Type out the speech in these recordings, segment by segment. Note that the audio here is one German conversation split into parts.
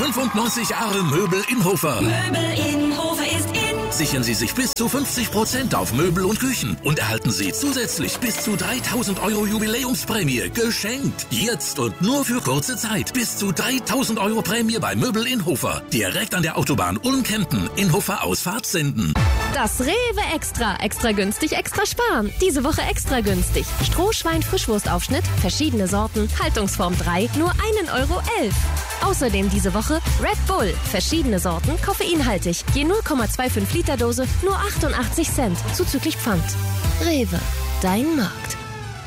95 Jahre Möbel Inhofer. Möbel Inhofer ist in. Sichern Sie sich bis zu 50% auf Möbel und Küchen und erhalten Sie zusätzlich bis zu 3.000 € Jubiläumsprämie geschenkt. Jetzt und nur für kurze Zeit. Bis zu 3.000 € Prämie bei Möbel Inhofer. Direkt an der Autobahn Ulm-Kempten. Inhofer Ausfahrt Senden. Das Rewe Extra. Extra günstig, extra sparen. Diese Woche extra günstig. Strohschwein-Frischwurstaufschnitt, verschiedene Sorten, Haltungsform 3, nur 1,11 €. Außerdem diese Woche Red Bull, verschiedene Sorten, koffeinhaltig, je 0,25 Liter Dose, nur 88 Cent, zuzüglich Pfand. Rewe, dein Markt.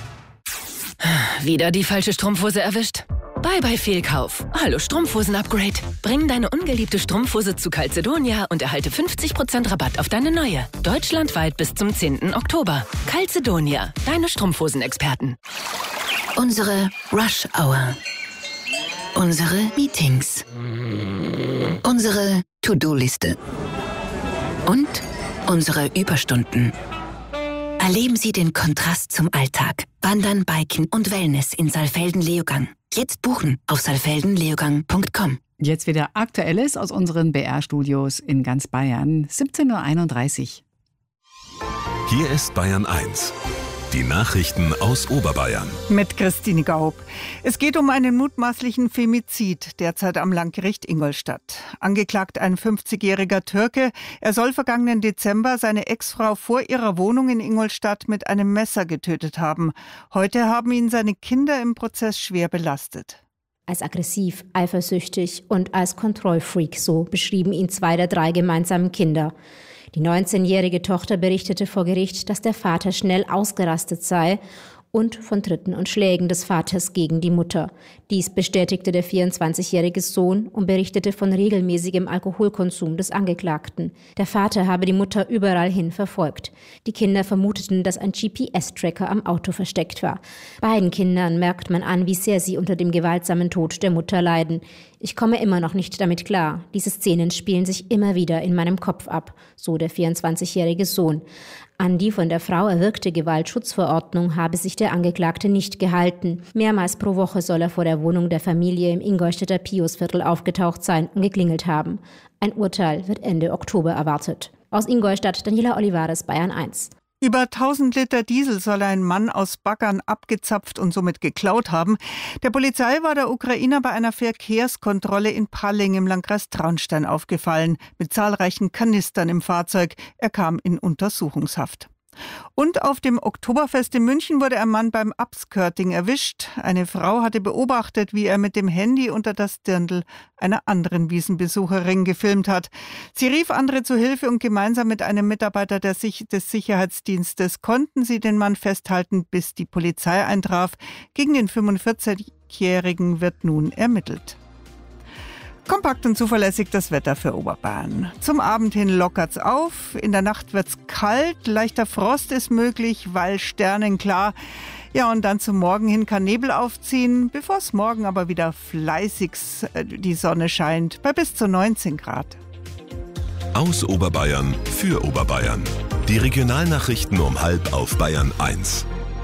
Wieder die falsche Strumpfhose erwischt? Bye bye Fehlkauf. Hallo Strumpfhosen-Upgrade. Bring deine ungeliebte Strumpfhose zu Calzedonia und erhalte 50% Rabatt auf deine neue. Deutschlandweit bis zum 10. Oktober. Calzedonia, deine Strumpfhosen-Experten. Unsere Rush Hour. Unsere Meetings. Unsere To-Do-Liste. Und unsere Überstunden. Erleben Sie den Kontrast zum Alltag. Wandern, Biken und Wellness in Saalfelden-Leogang. Jetzt buchen auf saalfeldenleogang.com. Jetzt wieder Aktuelles aus unseren BR-Studios in ganz Bayern. 17:31 Uhr. Hier ist Bayern 1. Die Nachrichten aus Oberbayern. Mit Christine Gaub. Es geht um einen mutmaßlichen Femizid, derzeit am Landgericht Ingolstadt. Angeklagt ein 50-jähriger Türke. Er soll vergangenen Dezember seine Ex-Frau vor ihrer Wohnung in Ingolstadt mit einem Messer getötet haben. Heute haben ihn seine Kinder im Prozess schwer belastet. Als aggressiv, eifersüchtig und als Kontrollfreak, so beschrieben ihn 2 der 3 gemeinsamen Kinder. Die 19-jährige Tochter berichtete vor Gericht, dass der Vater schnell ausgerastet sei und von Tritten und Schlägen des Vaters gegen die Mutter. Dies bestätigte der 24-jährige Sohn und berichtete von regelmäßigem Alkoholkonsum des Angeklagten. Der Vater habe die Mutter überall hin verfolgt. Die Kinder vermuteten, dass ein GPS-Tracker am Auto versteckt war. Beiden Kindern merkt man an, wie sehr sie unter dem gewaltsamen Tod der Mutter leiden. Ich komme immer noch nicht damit klar. Diese Szenen spielen sich immer wieder in meinem Kopf ab, so der 24-jährige Sohn. An die von der Frau erwirkte Gewaltschutzverordnung habe sich der Angeklagte nicht gehalten. Mehrmals pro Woche soll er vor der Wohnung der Familie im Ingolstädter Piusviertel aufgetaucht sein und geklingelt haben. Ein Urteil wird Ende Oktober erwartet. Aus Ingolstadt, Daniela Olivares, Bayern 1. Über 1000 Liter Diesel soll ein Mann aus Baggern abgezapft und somit geklaut haben. Der Polizei war der Ukrainer bei einer Verkehrskontrolle in Palling im Landkreis Traunstein aufgefallen, mit zahlreichen Kanistern im Fahrzeug. Er kam in Untersuchungshaft. Und auf dem Oktoberfest in München wurde ein Mann beim Upskirting erwischt. Eine Frau hatte beobachtet, wie er mit dem Handy unter das Dirndl einer anderen Wiesenbesucherin gefilmt hat. Sie rief andere zu Hilfe und gemeinsam mit einem Mitarbeiter des Sicherheitsdienstes konnten sie den Mann festhalten, bis die Polizei eintraf. Gegen den 45-Jährigen wird nun ermittelt. Kompakt und zuverlässig das Wetter für Oberbayern. Zum Abend hin lockert's auf, in der Nacht wird's kalt, leichter Frost ist möglich, weil sternenklar. Ja, und dann zum Morgen hin kann Nebel aufziehen, bevor es morgen aber wieder fleißig die Sonne scheint, bei bis zu 19 Grad. Aus Oberbayern für Oberbayern. Die Regionalnachrichten um 12:30 auf Bayern 1.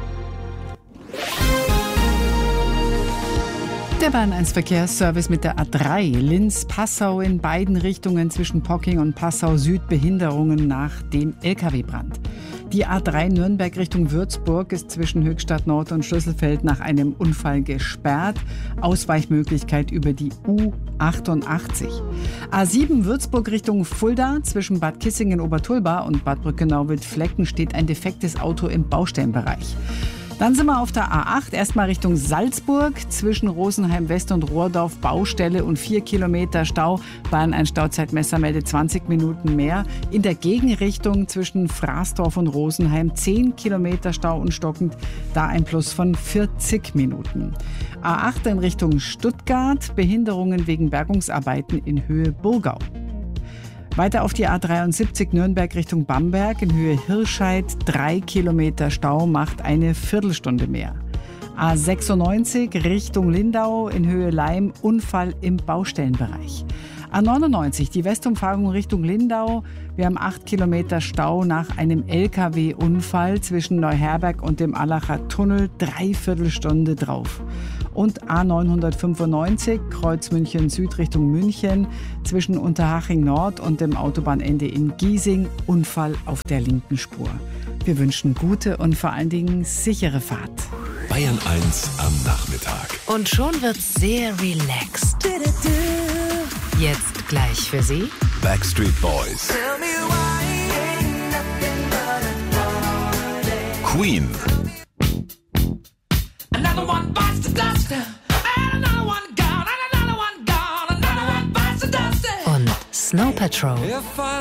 Der Bayern 1 Verkehrsservice mit der A3 Linz-Passau in beiden Richtungen zwischen Pocking und Passau Süd Behinderungen nach dem LKW-Brand. Die A3 Nürnberg Richtung Würzburg ist zwischen Höchstadt Nord und Schlüsselfeld nach einem Unfall gesperrt. Ausweichmöglichkeit über die U88. A7 Würzburg Richtung Fulda zwischen Bad Kissingen-Obertulba und Bad Brückenau-Wildflecken steht ein defektes Auto im Baustellenbereich. Dann sind wir auf der A8, erstmal Richtung Salzburg, zwischen Rosenheim West und Rohrdorf Baustelle und 4 Kilometer Stau. Bayern 1 Stauzeitmesser meldet 20 Minuten mehr. In der Gegenrichtung zwischen Fraßdorf und Rosenheim 10 Kilometer Stau und stockend, da ein Plus von 40 Minuten. A8 in Richtung Stuttgart, Behinderungen wegen Bergungsarbeiten in Höhe Burgau. Weiter auf die A73 Nürnberg Richtung Bamberg in Höhe Hirscheid. 3 Kilometer Stau macht eine Viertelstunde mehr. A96 Richtung Lindau in Höhe Leim. Unfall im Baustellenbereich. A99, die Westumfahrung Richtung Lindau. Wir haben 8 Kilometer Stau nach einem LKW-Unfall zwischen Neuherberg und dem Allacher Tunnel. 3/4 Stunde drauf. Und A995, Kreuz München Süd Richtung München, zwischen Unterhaching Nord und dem Autobahnende in Giesing. Unfall auf der linken Spur. Wir wünschen gute und vor allen Dingen sichere Fahrt. Bayern 1 am Nachmittag. Und schon wird's sehr relaxed. Jetzt gleich für Sie Backstreet Boys. Queen. und Snow Patrol.